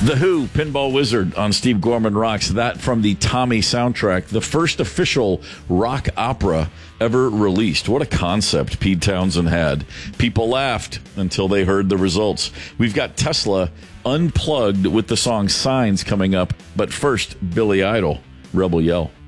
The Who, Pinball Wizard on Steve Gorman Rocks. That from the Tommy soundtrack, the first official rock opera ever released. What a concept Pete Townsend had. People laughed until they heard the results. We've got Tesla Unplugged with the song Signs coming up. But first, Billy Idol, Rebel Yell.